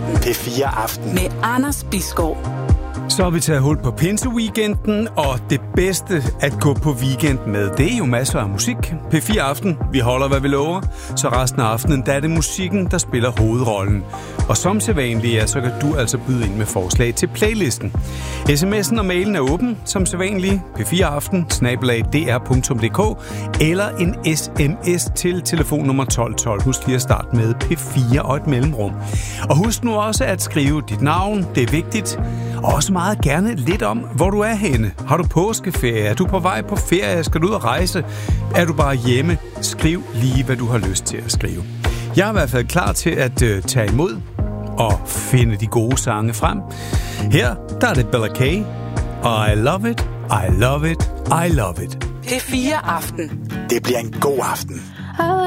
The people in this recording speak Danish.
Aften. P4 Aften. Med Anders Bisgaard. Så har vi taget hul på Pinse-weekenden, og det bedste at gå på weekend med, det er jo masser af musik. P4 Aften, vi holder hvad vi lover, så resten af aftenen, der er det musikken, der spiller hovedrollen. Og som sædvanligt, så kan du altså byde ind med forslag til playlisten. SMS'en og mailen er åben, som sædvanligt, p4aften@dr.dk, eller en sms til telefonnummer 1212. Husk lige at starte med P4 og et mellemrum. Og husk nu også at skrive dit navn, det er vigtigt, og også meget gerne lidt om, hvor du er henne. Har du påskeferie? Er du på vej på ferie? Skal du ud og rejse? Er du bare hjemme? Skriv lige, hvad du har lyst til at skrive. Jeg er i hvert fald klar til at tage imod og finde de gode sange frem. Her, der er det Bella K. I love it, I love it, I love it. P4 Aften. Det bliver en god aften.